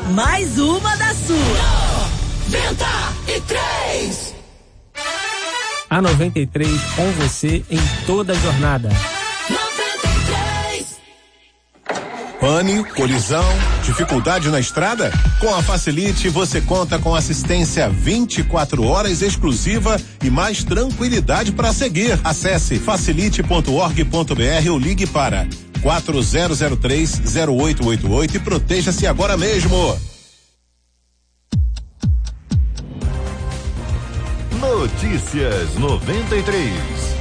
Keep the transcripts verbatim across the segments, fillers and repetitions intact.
Mais uma da sua. noventa e três. A noventa e três com você em toda a jornada. noventa e três. Pane, colisão, dificuldade na estrada? Com a Facilite você conta com assistência vinte e quatro horas exclusiva e mais tranquilidade para seguir. Acesse facilite ponto org ponto br ou ligue para quatro zero zero três zero oito oito oito e proteja-se agora mesmo. Notícias noventa e três.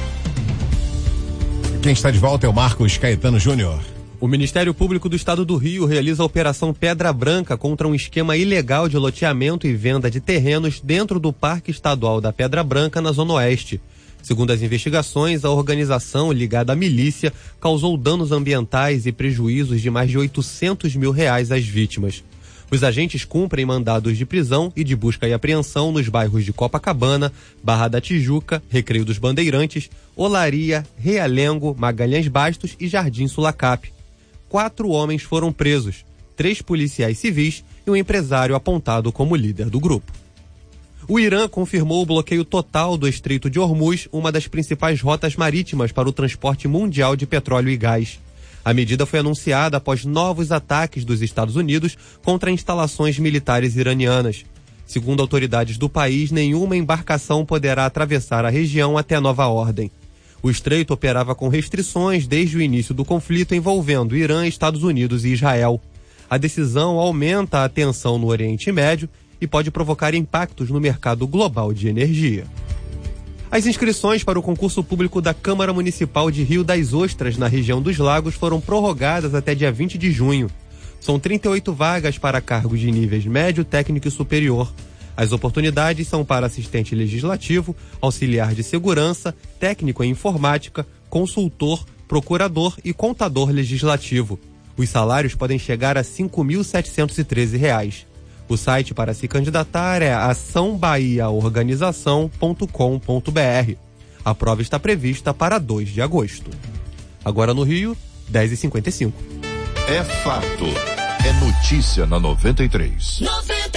Quem está de volta é o Marcos Caetano Júnior. O Ministério Público do Estado do Rio realiza a Operação Pedra Branca contra um esquema ilegal de loteamento e venda de terrenos dentro do Parque Estadual da Pedra Branca, na Zona Oeste. Segundo as investigações, a organização ligada à milícia causou danos ambientais e prejuízos de mais de oitocentos mil reais às vítimas. Os agentes cumprem mandados de prisão e de busca e apreensão nos bairros de Copacabana, Barra da Tijuca, Recreio dos Bandeirantes, Olaria, Realengo, Magalhães Bastos e Jardim Sulacap. Quatro homens foram presos, três policiais civis e um empresário apontado como líder do grupo. O Irã confirmou o bloqueio total do Estreito de Hormuz, uma das principais rotas marítimas para o transporte mundial de petróleo e gás. A medida foi anunciada após novos ataques dos Estados Unidos contra instalações militares iranianas. Segundo autoridades do país, nenhuma embarcação poderá atravessar a região até nova ordem. O estreito operava com restrições desde o início do conflito envolvendo Irã, Estados Unidos e Israel. A decisão aumenta a tensão no Oriente Médio e pode provocar impactos no mercado global de energia. As inscrições para o concurso público da Câmara Municipal de Rio das Ostras, na região dos Lagos, foram prorrogadas até dia vinte de junho. São trinta e oito vagas para cargos de níveis médio, técnico e superior. As oportunidades são para assistente legislativo, auxiliar de segurança, técnico em informática, consultor, procurador e contador legislativo. Os salários podem chegar a cinco mil setecentos e treze reais. O site para se candidatar é ação bahia organização ponto com ponto br. A prova está prevista para dois de agosto. Agora no Rio, dez e cinquenta e cinco. É fato. É notícia na noventa e três. noventa